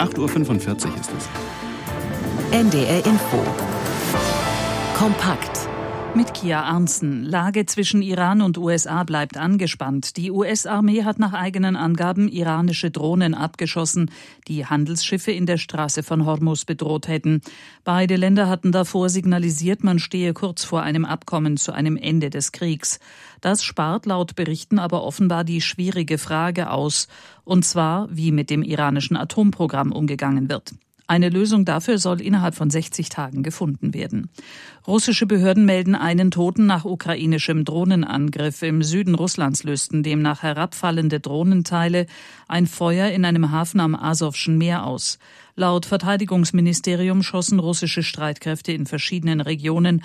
8.45 Uhr ist es. NDR Info. Kompakt. Mit Kia Arntzen. Lage zwischen Iran und USA bleibt angespannt. Die US-Armee hat nach eigenen Angaben iranische Drohnen abgeschossen, die Handelsschiffe in der Straße von Hormuz bedroht hätten. Beide Länder hatten davor signalisiert, man stehe kurz vor einem Abkommen zu einem Ende des Kriegs. Das spart laut Berichten aber offenbar die schwierige Frage aus, und zwar, wie mit dem iranischen Atomprogramm umgegangen wird. Eine Lösung dafür soll innerhalb von 60 Tagen gefunden werden. Russische Behörden melden einen Toten nach ukrainischem Drohnenangriff. Im Süden Russlands lösten demnach herabfallende Drohnenteile ein Feuer in einem Hafen am Asowschen Meer aus. Laut Verteidigungsministerium schossen russische Streitkräfte in verschiedenen Regionen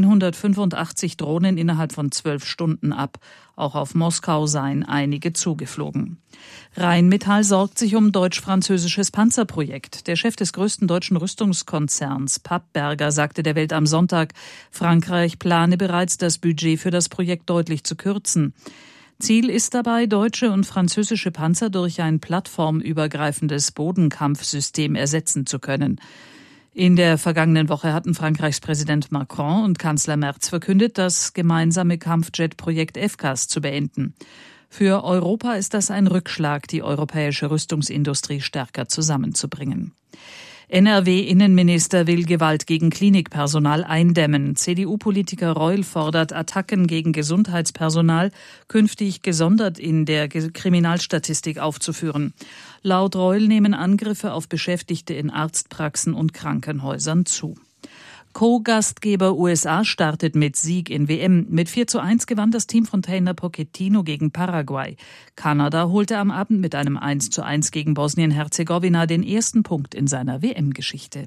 185 Drohnen innerhalb von 12 Stunden ab. Auch auf Moskau seien einige zugeflogen. Rheinmetall sorgt sich um deutsch-französisches Panzerprojekt. Der Chef des größten deutschen Rüstungskonzerns, Pappberger, sagte der Welt am Sonntag, Frankreich plane bereits, das Budget für das Projekt deutlich zu kürzen. Ziel ist dabei, deutsche und französische Panzer durch ein plattformübergreifendes Bodenkampfsystem ersetzen zu können. In der vergangenen Woche hatten Frankreichs Präsident Macron und Kanzler Merz verkündet, das gemeinsame Kampfjet-Projekt FCAS zu beenden. Für Europa ist das ein Rückschlag, die europäische Rüstungsindustrie stärker zusammenzubringen. NRW-Innenminister will Gewalt gegen Klinikpersonal eindämmen. CDU-Politiker Reul fordert, Attacken gegen Gesundheitspersonal künftig gesondert in der Kriminalstatistik aufzuführen. Laut Reul nehmen Angriffe auf Beschäftigte in Arztpraxen und Krankenhäusern zu. Co-Gastgeber USA startet mit Sieg in WM. Mit 4:1 gewann das Team von Trainer Pochettino gegen Paraguay. Kanada holte am Abend mit einem 1:1 gegen Bosnien-Herzegowina den ersten Punkt in seiner WM-Geschichte.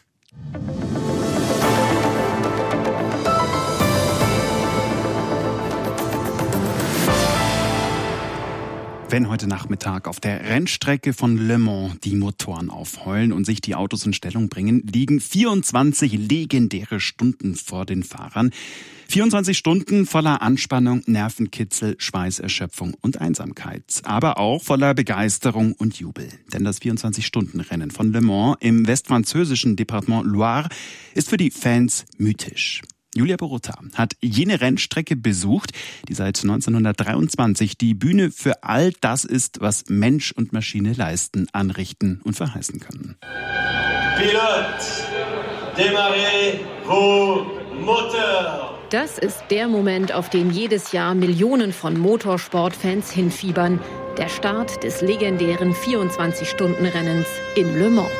Wenn heute Nachmittag auf der Rennstrecke von Le Mans die Motoren aufheulen und sich die Autos in Stellung bringen, liegen 24 legendäre Stunden vor den Fahrern. 24 Stunden voller Anspannung, Nervenkitzel, Schweißerschöpfung und Einsamkeit. Aber auch voller Begeisterung und Jubel. Denn das 24-Stunden-Rennen von Le Mans im westfranzösischen Departement Loire ist für die Fans mythisch. Julia Borutta hat jene Rennstrecke besucht, die seit 1923 die Bühne für all das ist, was Mensch und Maschine leisten, anrichten und verheißen können. Pilote, démarrez vos moteurs. Das ist der Moment, auf den jedes Jahr Millionen von Motorsportfans hinfiebern. Der Start des legendären 24-Stunden-Rennens in Le Mans.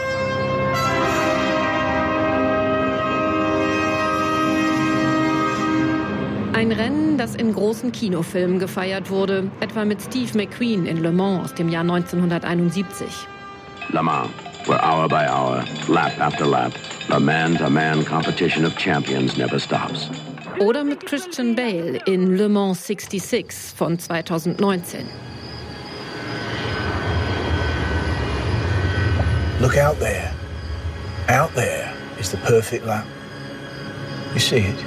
Ein Rennen, das in großen Kinofilmen gefeiert wurde, etwa mit Steve McQueen in Le Mans aus dem Jahr 1971. Le Mans, where hour by hour, lap after lap, a man-to-man competition of champions never stops. Oder mit Christian Bale in Le Mans 66 von 2019. Look out there. Out there is the perfect lap. You see it?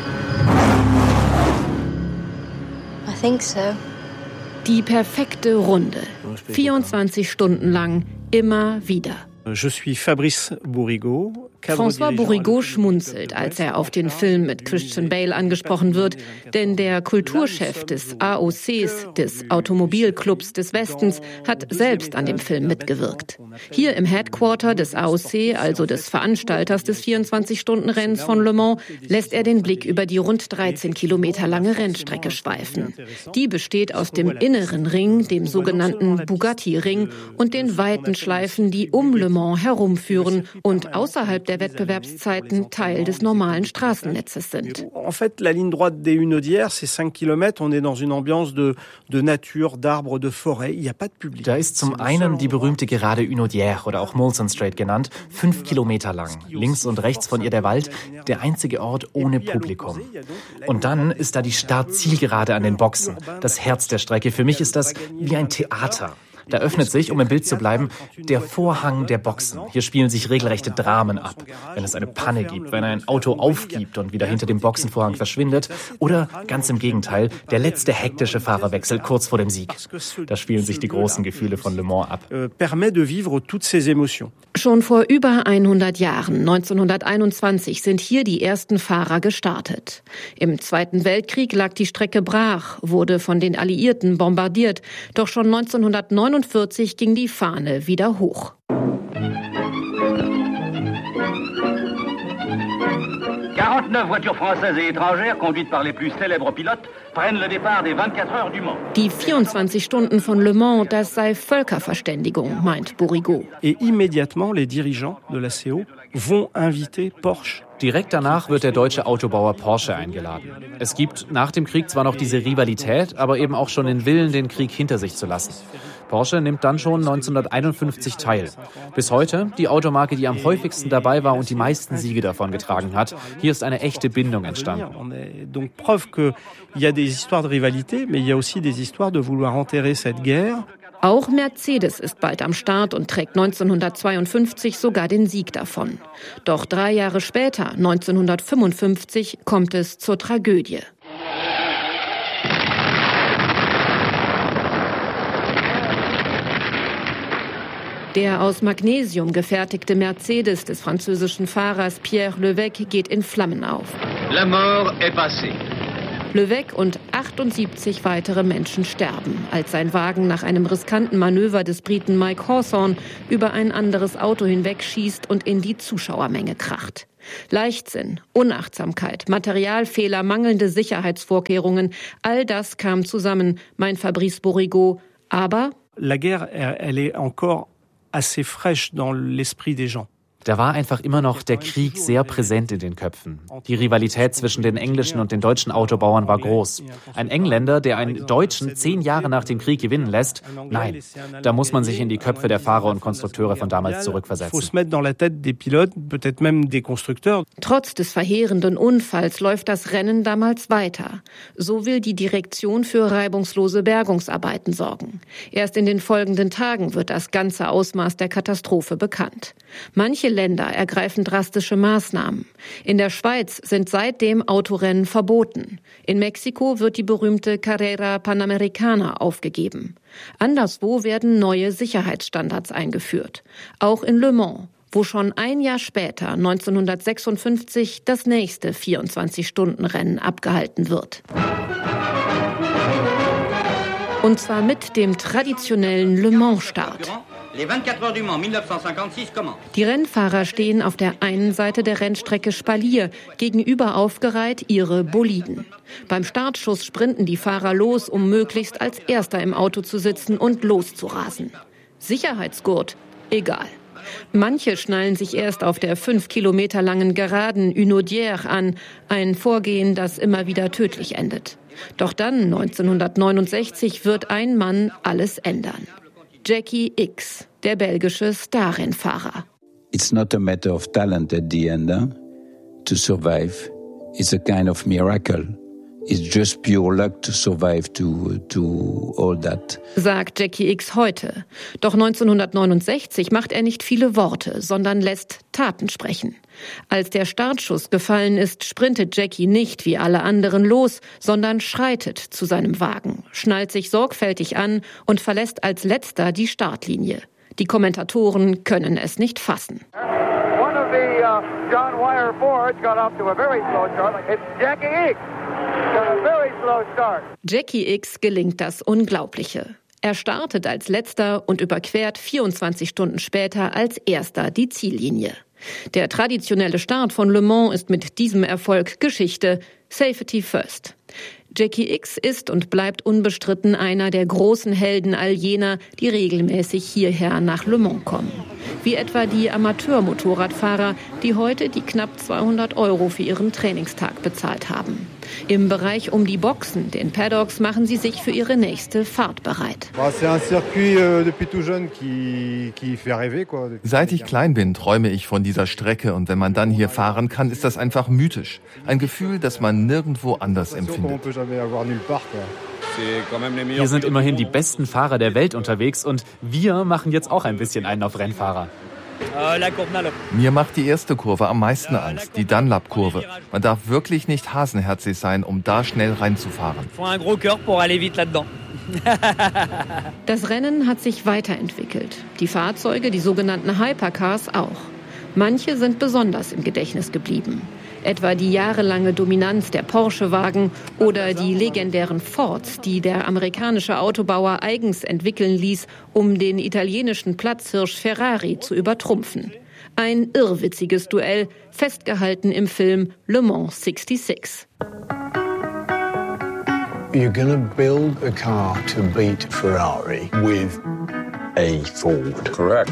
I think so. Die perfekte Runde. 24 Stunden lang, immer wieder. Je suis Fabrice Bourrigaud. François Bourrigaud schmunzelt, als er auf den Film mit Christian Bale angesprochen wird, denn der Kulturchef des AOCs, des Automobilclubs des Westens, hat selbst an dem Film mitgewirkt. Hier im Headquarter des AOC, also des Veranstalters des 24-Stunden-Rennens von Le Mans, lässt er den Blick über die rund 13 Kilometer lange Rennstrecke schweifen. Die besteht aus dem inneren Ring, dem sogenannten Bugatti-Ring, und den weiten Schleifen, die um Le Mans herumführen und außerhalb der Wettbewerbszeiten Teil des normalen Straßennetzes sind. En fait, la ligne droite des Hunaudières, c'est 5 Kilometer. On est dans une ambiance de nature, d'arbres, de forêt. Il n'y a pas de public. Da ist zum einen die berühmte Gerade Hunaudière oder auch Molson Strait genannt, 5 Kilometer lang. Links und rechts von ihr der Wald, der einzige Ort ohne Publikum. Und dann ist da die Start-Zielgerade an den Boxen, das Herz der Strecke. Für mich ist das wie ein Theater. Da öffnet sich, um im Bild zu bleiben, der Vorhang der Boxen. Hier spielen sich regelrechte Dramen ab. Wenn es eine Panne gibt, wenn ein Auto aufgibt und wieder hinter dem Boxenvorhang verschwindet oder ganz im Gegenteil, der letzte hektische Fahrerwechsel kurz vor dem Sieg. Da spielen sich die großen Gefühle von Le Mans ab. Schon vor über 100 Jahren, 1921, sind hier die ersten Fahrer gestartet. Im Zweiten Weltkrieg lag die Strecke brach, wurde von den Alliierten bombardiert. Doch schon 1949 ging die Fahne wieder hoch. Voitures françaises et étrangères, conduites par les plus célèbres pilotes, prennent le départ des 24 heures du Mans. Die 24 Stunden von Le Mans, das sei Völkerverständigung, meint Bourrigaud. Et immédiatement, les dirigeants de la CO vont inviter Porsche. Direkt danach wird der deutsche Autobauer Porsche eingeladen. Es gibt nach dem Krieg zwar noch diese Rivalität, aber eben auch schon den Willen, den Krieg hinter sich zu lassen. Porsche nimmt dann schon 1951 teil. Bis heute die Automarke, die am häufigsten dabei war und die meisten Siege davon getragen hat. Hier ist eine echte Bindung entstanden. Donc preuve qu'il y a des histoires de rivalité, mais il y a aussi des histoires de vouloir enterrer cette guerre. Auch Mercedes ist bald am Start und trägt 1952 sogar den Sieg davon. Doch 3 Jahre später, 1955, kommt es zur Tragödie. Der aus Magnesium gefertigte Mercedes des französischen Fahrers Pierre Levesque geht in Flammen auf. La mort est passée. Levesque und 78 weitere Menschen sterben, als sein Wagen nach einem riskanten Manöver des Briten Mike Hawthorne über ein anderes Auto hinwegschießt und in die Zuschauermenge kracht. Leichtsinn, Unachtsamkeit, Materialfehler, mangelnde Sicherheitsvorkehrungen, all das kam zusammen, meint Fabrice Bourrigaud. Aber la guerre, elle est encore assez fraîche dans l'esprit des gens. Da war einfach immer noch der Krieg sehr präsent in den Köpfen. Die Rivalität zwischen den englischen und den deutschen Autobauern war groß. Ein Engländer, der einen Deutschen 10 Jahre nach dem Krieg gewinnen lässt, nein, da muss man sich in die Köpfe der Fahrer und Konstrukteure von damals zurückversetzen. Trotz des verheerenden Unfalls läuft das Rennen damals weiter. So will die Direktion für reibungslose Bergungsarbeiten sorgen. Erst in den folgenden Tagen wird das ganze Ausmaß der Katastrophe bekannt. Manche Länder ergreifen drastische Maßnahmen. In der Schweiz sind seitdem Autorennen verboten. In Mexiko wird die berühmte Carrera Panamericana aufgegeben. Anderswo werden neue Sicherheitsstandards eingeführt. Auch in Le Mans, wo schon ein Jahr später, 1956, das nächste 24-Stunden-Rennen abgehalten wird. Und zwar mit dem traditionellen Le Mans-Start. Die Rennfahrer stehen auf der einen Seite der Rennstrecke Spalier, gegenüber aufgereiht ihre Boliden. Beim Startschuss sprinten die Fahrer los, um möglichst als Erster im Auto zu sitzen und loszurasen. Sicherheitsgurt? Egal. Manche schnallen sich erst auf der 5 Kilometer langen Geraden Hunaudière an, ein Vorgehen, das immer wieder tödlich endet. Doch dann, 1969, wird ein Mann alles ändern. Jackie Ickx, der belgische Starrennfahrer. It's not a matter of talent at the end. To survive is a kind of miracle. It's just pure luck to survive to all that. Sagt Jackie Ickx heute. Doch 1969 macht er nicht viele Worte, sondern lässt Taten sprechen. Als der Startschuss gefallen ist, sprintet Jackie nicht wie alle anderen los, sondern schreitet zu seinem Wagen, schnallt sich sorgfältig an und verlässt als letzter die Startlinie. Die Kommentatoren können es nicht fassen. One of the John Wyer Fords got off to a very slow start. It's Jackie Ickx. Jackie Ickx gelingt das Unglaubliche. Er startet als Letzter und überquert 24 Stunden später als Erster die Ziellinie. Der traditionelle Start von Le Mans ist mit diesem Erfolg Geschichte. Safety first. Jackie Ickx ist und bleibt unbestritten einer der großen Helden all jener, die regelmäßig hierher nach Le Mans kommen. Wie etwa die Amateurmotorradfahrer, die heute die knapp 200 € für ihren Trainingstag bezahlt haben. Im Bereich um die Boxen, den Paddocks, machen sie sich für ihre nächste Fahrt bereit. Seit ich klein bin, träume ich von dieser Strecke und wenn man dann hier fahren kann, ist das einfach mythisch. Ein Gefühl, das man nirgendwo anders empfindet. Hier sind immerhin die besten Fahrer der Welt unterwegs und wir machen jetzt auch ein bisschen einen auf Rennfahrer. Mir macht die erste Kurve am meisten Angst, die Dunlap-Kurve. Man darf wirklich nicht hasenherzig sein, um da schnell reinzufahren. Das Rennen hat sich weiterentwickelt. Die Fahrzeuge, die sogenannten Hypercars, auch. Manche sind besonders im Gedächtnis geblieben. Etwa die jahrelange Dominanz der Porsche-Wagen oder die legendären Fords, die der amerikanische Autobauer eigens entwickeln ließ, um den italienischen Platzhirsch Ferrari zu übertrumpfen. Ein irrwitziges Duell, festgehalten im Film Le Mans 66. You're gonna build a car to beat Ferrari with a Ford. Correct.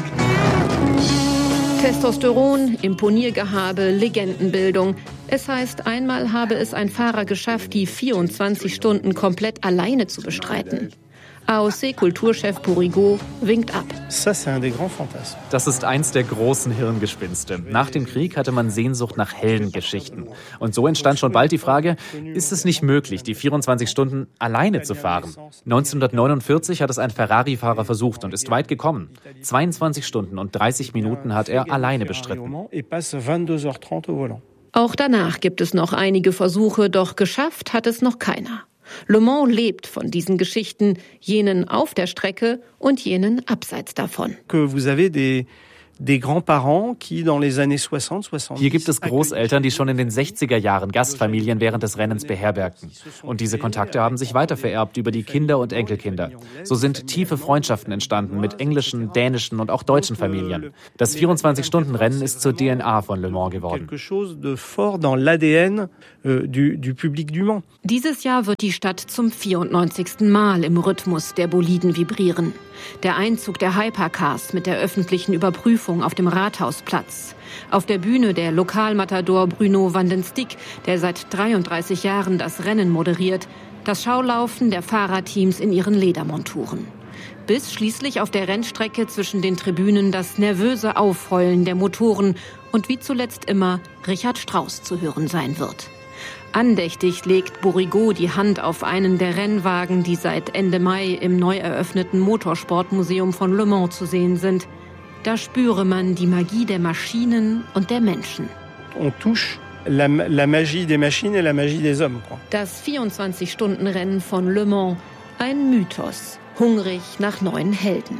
Testosteron, Imponiergehabe, Legendenbildung. Es heißt, einmal habe es ein Fahrer geschafft, die 24 Stunden komplett alleine zu bestreiten. AOC-Kulturchef Bourrigaud winkt ab. Das ist eins der großen Hirngespinste. Nach dem Krieg hatte man Sehnsucht nach Heldengeschichten. Und so entstand schon bald die Frage, ist es nicht möglich, die 24 Stunden alleine zu fahren? 1949 hat es ein Ferrari-Fahrer versucht und ist weit gekommen. 22 Stunden und 30 Minuten hat er alleine bestritten. Auch danach gibt es noch einige Versuche, doch geschafft hat es noch keiner. Le Mans lebt von diesen Geschichten, jenen auf der Strecke und jenen abseits davon. Hier gibt es Großeltern, die schon in den 60er Jahren Gastfamilien während des Rennens beherbergten. Und diese Kontakte haben sich weitervererbt über die Kinder und Enkelkinder. So sind tiefe Freundschaften entstanden mit englischen, dänischen und auch deutschen Familien. Das 24-Stunden-Rennen ist zur DNA von Le Mans geworden. Dieses Jahr wird die Stadt zum 94. Mal im Rhythmus der Boliden vibrieren. Der Einzug der Hypercars mit der öffentlichen Überprüfung auf dem Rathausplatz. Auf der Bühne der Lokalmatador Bruno van den Stick, der seit 33 Jahren das Rennen moderiert. Das Schaulaufen der Fahrerteams in ihren Ledermonturen. Bis schließlich auf der Rennstrecke zwischen den Tribünen das nervöse Aufheulen der Motoren und wie zuletzt immer Richard Strauss zu hören sein wird. Andächtig legt Bourrigaud die Hand auf einen der Rennwagen, die seit Ende Mai im neu eröffneten Motorsportmuseum von Le Mans zu sehen sind. Da spüre man die Magie der Maschinen und der Menschen. Das 24-Stunden-Rennen von Le Mans, ein Mythos, hungrig nach neuen Helden.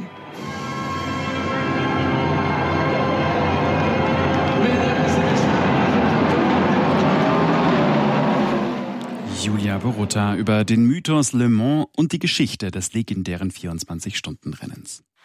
Julia Borutta über den Mythos Le Mans und die Geschichte des legendären 24-Stunden-Rennens.